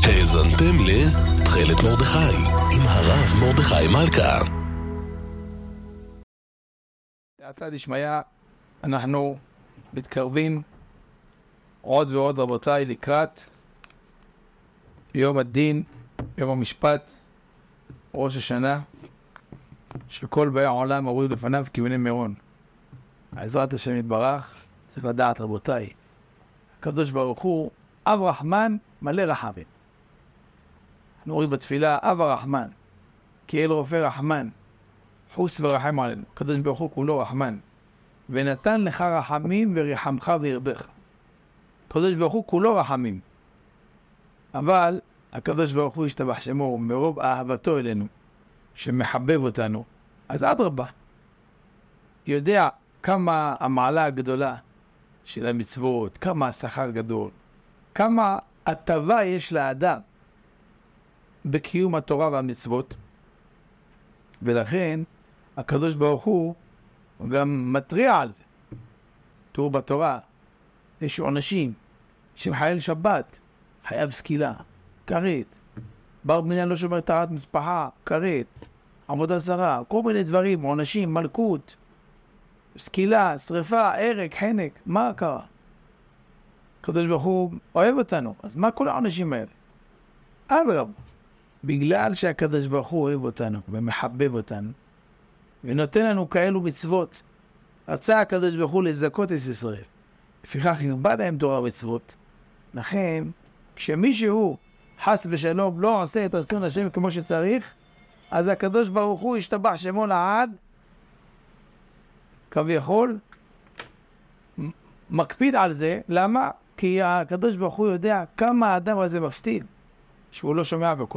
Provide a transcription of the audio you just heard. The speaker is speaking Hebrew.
האזנתם לתכלת מרדכי עם הרב מרדכי מלכה. תעתא דשמיא, אנחנו מתקרבים עוד ועוד רבותיי לקראת יום הדין, יום המשפט, ראש השנה, שכל באי העולם עוברים לפניו כיווני מירון. בעזרת השם יתברך, צריך לדעת רבותיי, הקדוש ברוך הוא אב רחמן מלא רחמים. אנחנו רואים בתפילה אב הרחמן, כי אל רופא רחמן, חוס ורחם עלינו. הקדוש ברוך הוא כולו רחמן, ונתן לך רחמים ורחמך וירבך. הקדוש ברוך הוא כולו רחמים, אבל הקדוש ברוך הוא ישתבח שמו מרוב אהבתו אלינו, שמחבב אותנו, אז אדרבה, יודע כמה המעלה הגדולה של המצוות, כמה השכר גדול, כמה הטבה יש לאדם בקיום התורה והמצוות, ולכן הקדוש ברוך הוא גם מטריע על זה. תראו בתורה, יש עונשים שמחלל שבת, חייב סקילה, כרת, בר בניין לא שומר טהרת משפחה, כרת, עבודה זרה, כל מיני דברים, עונשים, מלכות, סקילה, שריפה, הרג, חנק. מה קרה? הקדוש ברוך הוא אוהב אותנו, אז מה כל העונשים האלה? אדרבה, בגלל שהקדוש ברוך הוא אוהב אותנו ומחבב אותנו ונותן לנו כאלו מצוות, רצה הקדוש ברוך הוא לזכות את ישראל, לפיכך הרבה להם תורה ומצוות. לכן כשמישהו חס ושלום לא עושה את רצון השם כמו שצריך, אז הקדוש ברוך הוא ישתבח שמו לעד, כביכול מקפיד על זה. למה? כי הקדוש ברוך הוא יודע כמה האדם הזה מפסיד, שהוא לא שומע בקולו.